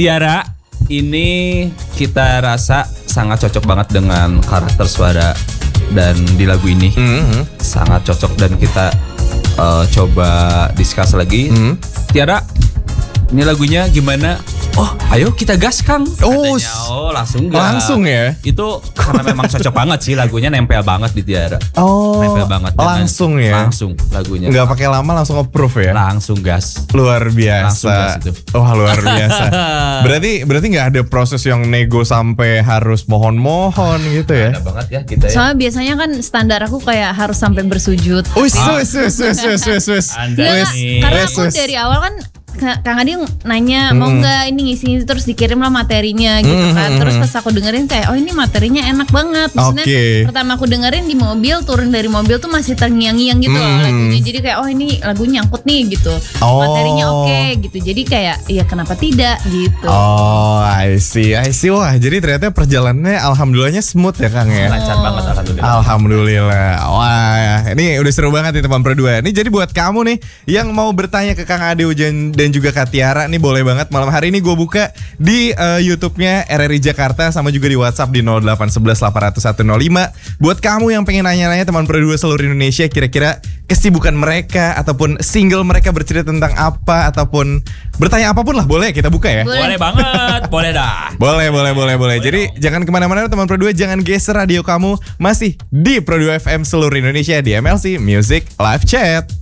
Tiara ini kita rasa sangat cocok banget dengan karakter suara dan di lagu ini sangat cocok dan kita coba discuss lagi. Tiara, ini lagunya gimana? Oh, ayo kita gas Kang. Oh, katanya. Oh, langsung gas. Langsung ya? Itu karena memang cocok banget sih lagunya, nempel banget di Tiara. Oh, nempel banget. langsung ya? Langsung lagunya. Nggak pakai lama, langsung approve ya? Langsung gas. Luar Langsung gas biasa. itu. Wah, luar biasa. Berarti nggak ada proses yang nego sampai harus mohon-mohon gitu ya? Ada banget ya kita ya. Soalnya biasanya kan standar aku kayak harus sampai bersujud. Wis. Anda Iya, nih. karena aku dari awal kan Kang Adi nanya mau nggak ini ngisi, terus dikirim lah materinya gitu kan. Terus pas aku dengerin kayak oh ini materinya enak banget. Maksudnya Oke. pertama aku dengerin di mobil, turun dari mobil tuh masih terngiang-ngiang gitu loh lagunya. Jadi kayak oh ini lagu nyangkut nih gitu. Oh. Materinya oke gitu. Jadi kayak ya kenapa tidak gitu. Oh, I see. Wah, jadi ternyata perjalanannya alhamdulillahnya smooth ya Kang ya? Lancar banget alhamdulillah. Alhamdulillah. Wah, ini udah seru banget nih teman Pro2. Ini jadi buat kamu nih yang mau bertanya ke Kang Ade dan juga Kak Tiara nih boleh banget. Malam hari ini gue buka di YouTube-nya RRI Jakarta sama juga di WhatsApp di 0811 801 105. Buat kamu yang pengen nanya-nanya teman Pro2 seluruh Indonesia, kira-kira kesibukan mereka ataupun single mereka bercerita tentang apa ataupun bertanya apapun lah, boleh kita buka ya? Boleh banget, boleh dah. Boleh. Jadi jangan kemana-mana teman Pro2, jangan geser radio kamu, masih di Pro2 FM seluruh Indonesia di MLC Music Live Chat.